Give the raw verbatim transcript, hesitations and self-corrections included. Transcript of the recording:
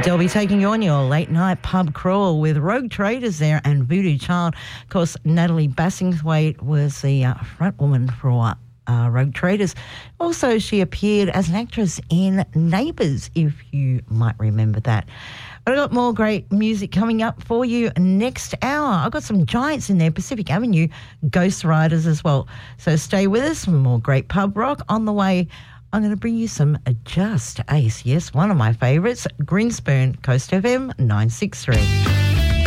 They'll be taking you on your late night pub crawl with Rogue Traders there and Voodoo Child. Of course, Natalie Bassingthwaite was the uh, front woman for uh, Rogue Traders. Also, she appeared as an actress in Neighbours, if you might remember that. I've got more great music coming up for you next hour. I've got some giants in there, Pacific Avenue, Ghost Riders as well. So stay with us for more great pub rock. On the way, I'm going to bring you some Just Ace. Yes, one of my favourites, Greenspoon, Coast F M nine six three.